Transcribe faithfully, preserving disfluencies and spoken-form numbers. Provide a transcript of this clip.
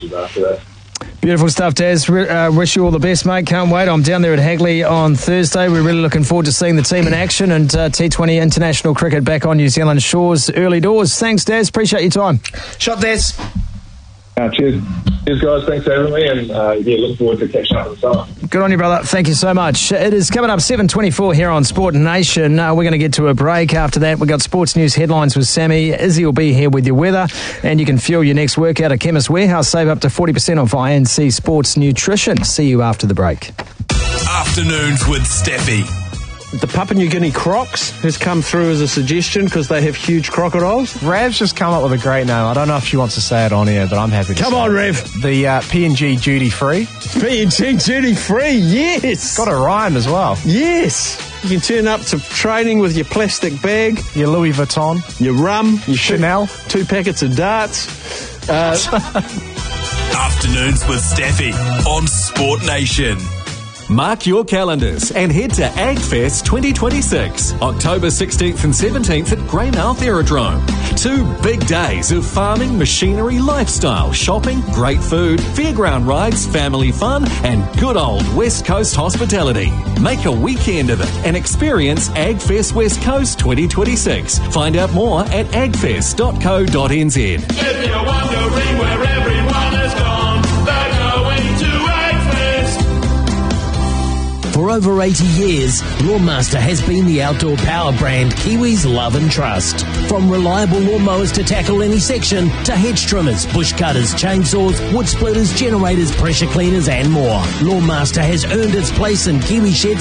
after that. Beautiful stuff, Daz. Uh, wish you all the best, mate. Can't wait. I'm down there at Hagley on Thursday. We're really looking forward to seeing the team in action and uh, T twenty international cricket back on New Zealand shores early doors. Thanks, Daz. Appreciate your time. Shot, Daz. Uh, cheers. Cheers, guys. Thanks for having me. And, uh, yeah, looking forward to catching up in the summer. Good on you, brother. Thank you so much. It is coming up seven twenty-four here on Sport Nation. Uh, we're going to get to a break. After that, we've got sports news headlines with Sammy. Izzy will be here with your weather. And you can fuel your next workout at Chemist Warehouse. Save up to forty percent off I N C Sports Nutrition. See you after the break. Afternoons with Steffi. The Papua New Guinea Crocs has come through as a suggestion because they have huge crocodiles. Rav's just come up with a great name. I don't know if she wants to say it on air, but I'm happy to Come say on, it. Rev. The uh, P and G Duty Free. P and G Duty Free, yes. Got a rhyme as well. Yes. You can turn up to training with your plastic bag, Your Louis Vuitton. your rum, your Chanel. two packets of darts. Uh, Afternoons with Steffi on Sport Nation. Mark your calendars and head to AgFest twenty twenty-six, October sixteenth and seventeenth at Greymouth Aerodrome. Two big days of farming, machinery, lifestyle, shopping, great food, fairground rides, family fun, and good old West Coast hospitality. Make a weekend of it and experience AgFest West Coast twenty twenty-six. Find out more at agfest dot co dot n z. If you're wondering where everyone has gone, they're going to AgFest. For over eighty years, Lawnmaster has been the outdoor power brand Kiwis love and trust. From reliable lawnmowers to tackle any section, to hedge trimmers, bush cutters, chainsaws, wood splitters, generators, pressure cleaners and more. Lawnmaster has earned its place in Kiwi sheds